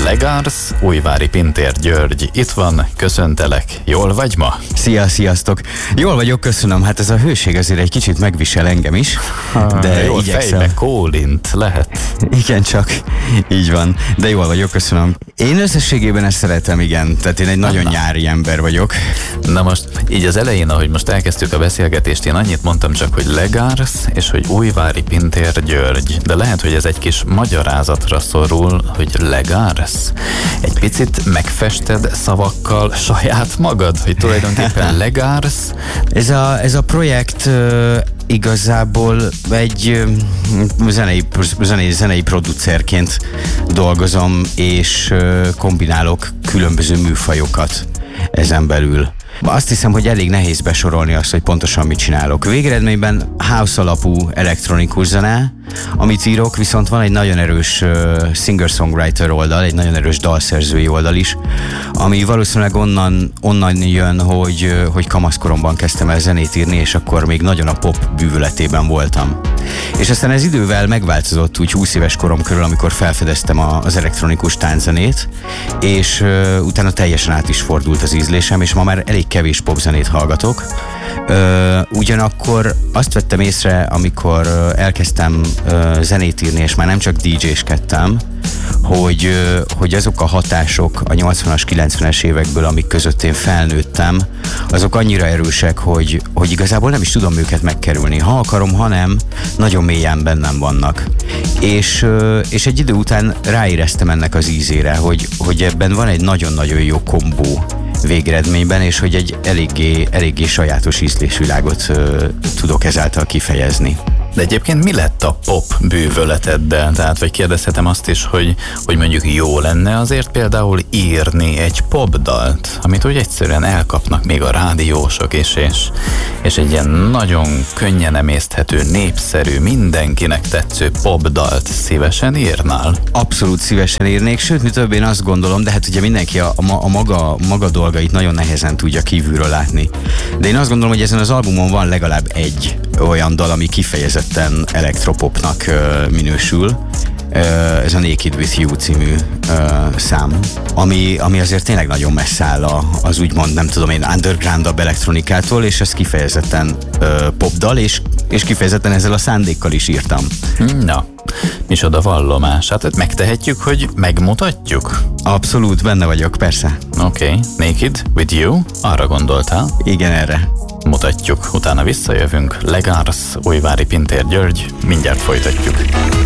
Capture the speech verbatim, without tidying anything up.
Legars, Újvári Pintér György. Itt van, köszöntelek. Jól vagy ma? Szia, sziasztok! Jól vagyok, köszönöm. Hát ez a hőség azért egy kicsit megvisel engem is, de jól igyekszem. Fejbe kólint lehet. Igen, csak így van. De jól vagyok, köszönöm. Én összességében ezt szeretem, igen. Tehát én egy nagyon Na. nyári ember vagyok. Na most, így az elején, ahogy most elkezdtük a beszélgetést, én annyit mondtam csak, hogy Legars, és hogy Újvári Pintér György. De lehet, hogy ez egy kis magyarázatra szorul, hogy Legars. Egy picit megfested szavakkal saját magad, hogy tulajdonképpen Legars. Ez a, ez a projekt uh, igazából egy uh, zenei, zenei, zenei producerként dolgozom, és uh, kombinálok különböző műfajokat ezen belül. Azt hiszem, hogy elég nehéz besorolni azt, hogy pontosan mit csinálok. Végeredményben house alapú elektronikus zene, amit írok, viszont van egy nagyon erős uh, singer-songwriter oldal, egy nagyon erős dalszerzői oldal is, ami valószínűleg onnan, onnan jön, hogy, uh, hogy kamaszkoromban kezdtem el zenét írni, és akkor még nagyon a pop bűvöletében voltam. És aztán ez idővel megváltozott úgy húsz éves korom körül, amikor felfedeztem a, az elektronikus tánczenét, és uh, utána teljesen át is fordult az ízlésem, és ma már elég kevés popzenét hallgatok. Uh, ugyanakkor azt vettem észre, amikor uh, elkezdtem uh, zenét írni, és már nem csak dé dzséskedtem, hogy, uh, hogy azok a hatások a nyolcvanas, kilencvenes évekből, amik között én felnőttem, azok annyira erősek, hogy, hogy igazából nem is tudom őket megkerülni. Ha akarom, ha nem, nagyon mélyen bennem vannak. És, uh, és egy idő után ráéreztem ennek az ízére, hogy, hogy ebben van egy nagyon-nagyon jó kombó végeredményben, és hogy egy eléggé, eléggé sajátos ízlésvilágot ö, tudok ezáltal kifejezni. De egyébként mi lett a pop bűvöleteddel? Tehát, vagy kérdezhetem azt is, hogy, hogy mondjuk jó lenne azért például írni egy popdalt, amit úgy egyszerűen elkapnak még a rádiósok is, és, és egy ilyen nagyon könnyen emészthető, népszerű, mindenkinek tetsző popdalt szívesen írnál? Abszolút szívesen írnék, sőt, mi több, én azt gondolom, de hát ugye mindenki a, a, a maga, maga dolgait nagyon nehezen tudja kívülről látni. De én azt gondolom, hogy ezen az albumon van legalább egy olyan dal, ami kifejezetten elektropopnak uh, minősül. Uh, ez a Naked With You című uh, szám, ami, ami azért tényleg nagyon messze áll a, az úgymond, nem tudom én, underground-abb elektronikától, és ez kifejezetten uh, popdal, és, és kifejezetten ezzel a szándékkal is írtam. Na, micsoda vallomás. Hát megtehetjük, hogy megmutatjuk? Abszolút, benne vagyok, persze. Oké, okay. Naked With You, arra gondoltál? Igen, erre. Mutatjuk, utána visszajövünk. Legars, Újvári Pintér György, mindjárt folytatjuk.